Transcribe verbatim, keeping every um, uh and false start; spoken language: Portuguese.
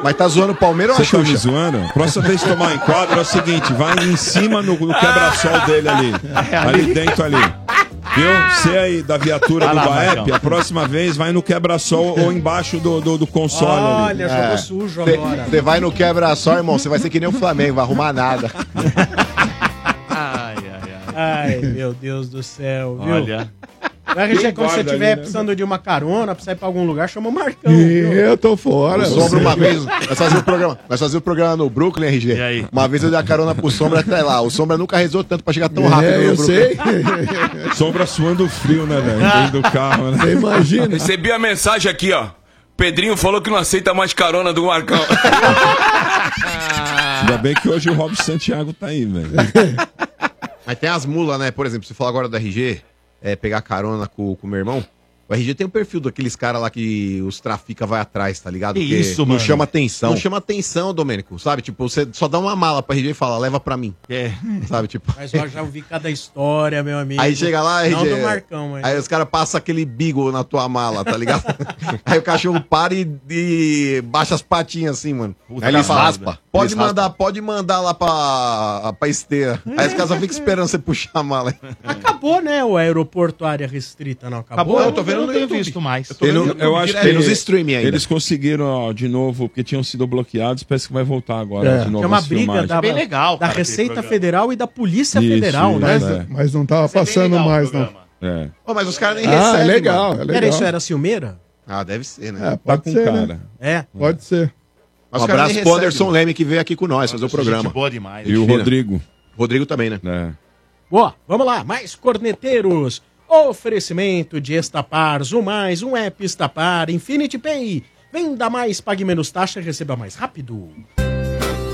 Mas tá zoando o Palmeiras ou a Você tá me Xuxa? zoando? Próxima vez que tomar um enquadro é o seguinte, vai em cima no, no quebra-sol dele ali. Ali dentro ali. Viu? Você aí da viatura Vai do lá, Baep, Marcão. a próxima vez vai no quebra-sol ou embaixo do, do, do console ali. Olha, jogou sujo agora. Você vai no quebra-sol, irmão, você vai ser que nem o Flamengo, vai arrumar nada. Ai, ai, ai. Ai, meu Deus do céu, viu? Olha. R G, quando você guarda estiver ali, né? precisando de uma carona pra sair pra algum lugar, chama o Marcão. viu? Eu tô fora. O Sombra uma vez, nós fazíamos o programa, nós fazíamos o programa no Brooklyn, R G. E aí? Uma vez eu dei a carona pro Sombra até lá. O Sombra nunca rezou tanto pra chegar tão rápido É, no eu Brooklyn. sei. Sombra suando frio, né, velho? Dentro do carro, né? Você imagina. Recebi a mensagem aqui, ó. Pedrinho falou que não aceita mais carona do Marcão. Ainda bem que hoje o Robson Santiago tá aí, velho. Mas tem as mulas, né? Por exemplo, você falou agora do R G, é, pegar carona com o meu irmão. O R G tem o perfil daqueles caras lá que os trafica vai atrás, tá ligado? Que Porque isso, não mano? chama atenção. Não chama atenção, Domênico, sabe? Tipo, você só dá uma mala pra R G e fala, leva pra mim. É. Sabe, tipo... Mas eu já ouvi cada história, meu amigo. Aí chega lá, R G... Não do Marcão, mas... Aí os caras passam aquele beagle na tua mala, tá ligado? Aí o cachorro para e, e baixa as patinhas assim, mano. Puta Aí ele que fala, raspa. pode Eles mandar, pode mandar lá pra, pra esteira. Aí os caras só ficam esperando você puxar a mala. Acabou, né, o aeroporto área restrita, não? Acabou? Acabou, eu tô vendo não no tenho YouTube. visto mais. tô Eu, vendo eu acho que tem nos streaming ainda. eles conseguiram ó, de novo, porque tinham sido bloqueados, parece que vai voltar agora É. de novo. Que é uma as briga filmagens. da, Bem legal, da cara, Receita aquele programa. Federal e da Polícia Isso, Federal, isso, né? Mas, é. mas não tava Isso é bem passando legal o mais, não. programa. É. Ô, mas os caras nem Ah, recebem, é legal, mano. é legal. Era isso, era Silmeira? Ah, deve ser, né? É, Tá pode com ser, cara. né? É. Pode ser. Mas Um os caras abraço nem pro recebem, Anderson mano. Leme que veio aqui com nós fazer o programa. Gente boa demais. E o Fina. Rodrigo. Rodrigo também, né? É. Boa, vamos lá, mais corneteiros. Oferecimento de Estapar, Zoom Mais, um app Estapar, Infinity Pay. Venda mais, pague menos taxa e receba mais rápido.